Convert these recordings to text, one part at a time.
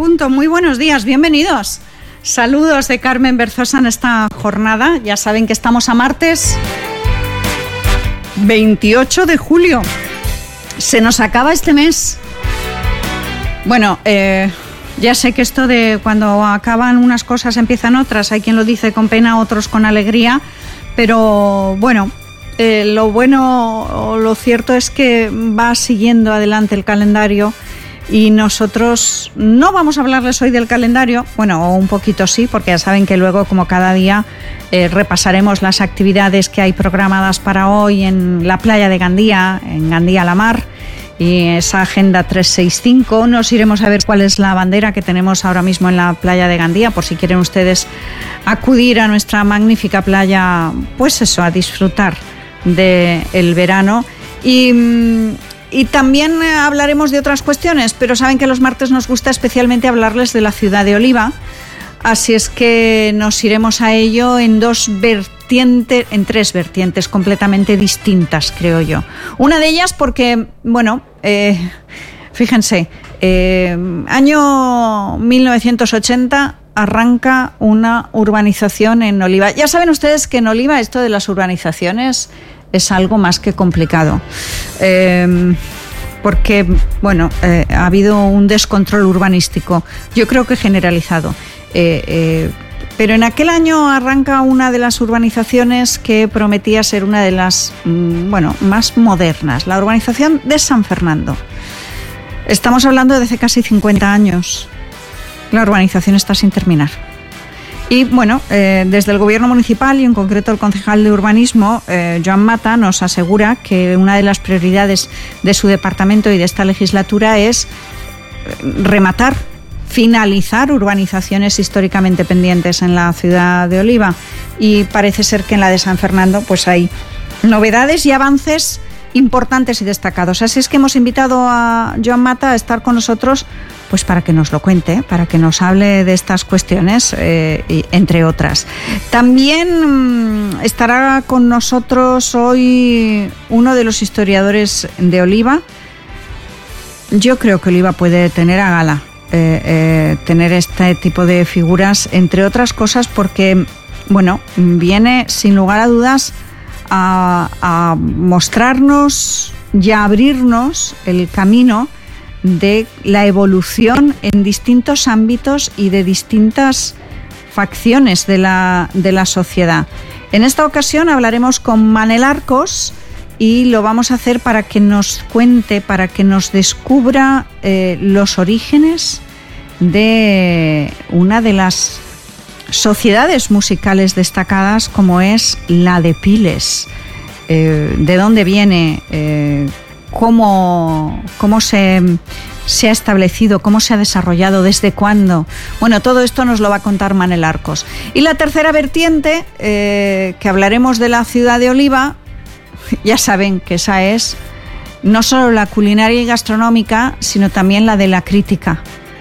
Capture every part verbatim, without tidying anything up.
punto. Muy buenos días, bienvenidos. Saludos de Carmen Berzosa en esta jornada. Ya saben que estamos a martes veintiocho de julio. Se nos acaba este mes. Bueno, eh, ya sé que esto de cuando acaban unas cosas empiezan otras. Hay quien lo dice con pena, otros con alegría. Pero bueno, eh, lo bueno o lo cierto es que va siguiendo adelante el calendario. Y nosotros no vamos a hablarles hoy del calendario, bueno, un poquito sí, porque ya saben que luego, como cada día, eh, repasaremos las actividades que hay programadas para hoy en la playa de Gandía, en Gandía la Mar, y esa Agenda trescientos sesenta y cinco. Nos iremos a ver cuál es la bandera que tenemos ahora mismo en la playa de Gandía, por si quieren ustedes acudir a nuestra magnífica playa, pues eso, a disfrutar del verano. Y... Y también hablaremos de otras cuestiones, pero saben que los martes nos gusta especialmente hablarles de la ciudad de Oliva, así es que nos iremos a ello en dos vertientes, en tres vertientes completamente distintas, creo yo. Una de ellas porque, bueno, eh, fíjense, eh, año mil novecientos ochenta arranca una urbanización en Oliva. Ya saben ustedes que en Oliva esto de las urbanizaciones es algo más que complicado, eh, porque bueno, eh, ha habido un descontrol urbanístico, yo creo que generalizado. Eh, eh, pero en aquel año arranca una de las urbanizaciones que prometía ser una de las mm, bueno, más modernas, la urbanización de San Fernando. Estamos hablando de hace casi cincuenta años. La urbanización está sin terminar. Y bueno, eh, desde el gobierno municipal y en concreto el concejal de urbanismo, eh, Joan Mata, nos asegura que una de las prioridades de su departamento y de esta legislatura es rematar, finalizar urbanizaciones históricamente pendientes en la ciudad de Oliva. Y parece ser que en la de San Fernando pues hay novedades y avances importantes y destacados. Así es que hemos invitado a Joan Mata a estar con nosotros pues para que nos lo cuente, para que nos hable de estas cuestiones, eh, y, entre otras. También mmm, estará con nosotros hoy uno de los historiadores de Oliva. Yo creo que Oliva puede tener a gala eh, eh, tener este tipo de figuras, entre otras cosas porque, bueno, viene sin lugar a dudas a, a mostrarnos y a abrirnos el camino de la evolución en distintos ámbitos y de distintas facciones de la, de la sociedad. En esta ocasión hablaremos con Manel Arcos y lo vamos a hacer para que nos cuente, para que nos descubra eh, los orígenes de una de las sociedades musicales destacadas como es la de Piles. Eh, ¿De dónde viene? Eh, cómo, cómo se, se ha establecido, cómo se ha desarrollado, desde cuándo. Bueno, todo esto nos lo va a contar Manel Arcos. Y la tercera vertiente, eh, que hablaremos de la ciudad de Oliva, ya saben que esa es no solo la culinaria y gastronómica, sino también la de la crítica,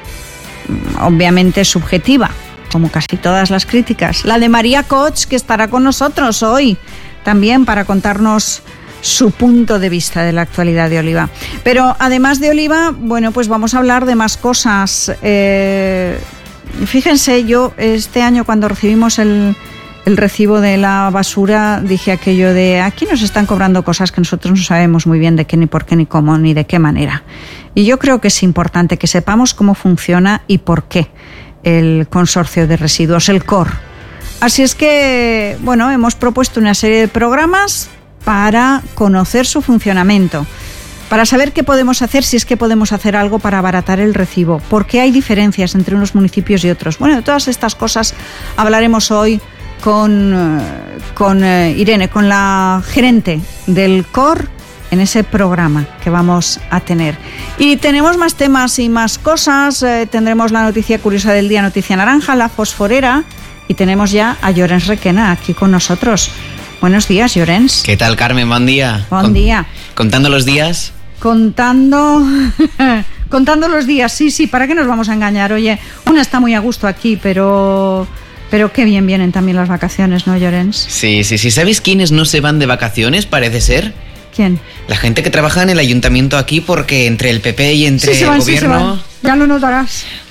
obviamente subjetiva, como casi todas las críticas. La de María Coch, que estará con nosotros hoy también para contarnos su punto de vista de la actualidad de Oliva. Pero además de Oliva, bueno, pues vamos a hablar de más cosas. Eh, fíjense, yo este año cuando recibimos el, el recibo de la basura dije aquello de aquí nos están cobrando cosas que nosotros no sabemos muy bien de qué, ni por qué, ni cómo, ni de qué manera. Y yo creo que es importante que sepamos cómo funciona y por qué el consorcio de residuos, el C O R. Así es que, bueno, hemos propuesto una serie de programas para conocer su funcionamiento, para saber qué podemos hacer, si es que podemos hacer algo para abaratar el recibo, por qué hay diferencias entre unos municipios y otros. Bueno, de todas estas cosas hablaremos hoy con, con Irene, con la gerente del C O R, en ese programa que vamos a tener. Y tenemos más temas y más cosas. Eh, tendremos la noticia curiosa del día, noticia naranja, la fosforera, y tenemos ya a Llorens Requena aquí con nosotros. Buenos días, Llorens. ¿Qué tal, Carmen? Buen día. Buen Con, día. ¿Contando los días? Contando... contando los días, sí, sí, ¿para qué nos vamos a engañar? Oye, una está muy a gusto aquí, pero... Pero qué bien vienen también las vacaciones, ¿no, Llorens? Sí, sí, sí. ¿Sabéis quiénes no se van de vacaciones, parece ser? ¿Quién? La gente que trabaja en el ayuntamiento aquí, porque entre el P P y entre sí, se van, el gobierno... Sí, se van. Ya lo notarás.